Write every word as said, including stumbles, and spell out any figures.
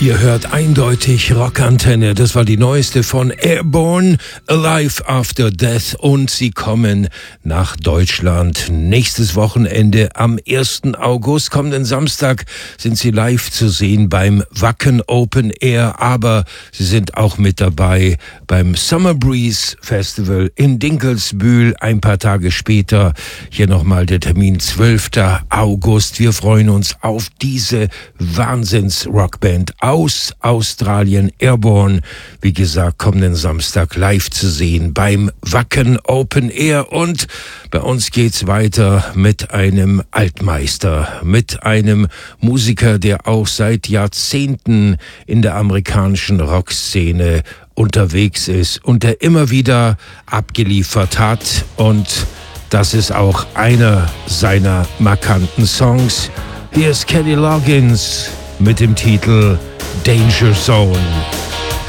Ihr hört eindeutig Rockantenne. Das war die neueste von Airborne, Alive After Death. Und sie kommen nach Deutschland. Nächstes Wochenende am ersten August, kommenden Samstag, sind sie live zu sehen beim Wacken Open Air. Aber sie sind auch mit dabei beim Summer Breeze Festival in Dinkelsbühl. Ein paar Tage später, hier nochmal der Termin, zwölften August. Wir freuen uns auf diese Wahnsinns-Rockband aus Australien, Airborne, wie gesagt, kommenden Samstag live zu sehen beim Wacken Open Air. Und bei uns geht's weiter mit einem Altmeister, mit einem Musiker, der auch seit Jahrzehnten in der amerikanischen Rockszene unterwegs ist und der immer wieder abgeliefert hat. Und das ist auch einer seiner markanten Songs. Hier ist Kenny Loggins mit dem Titel Danger Zone.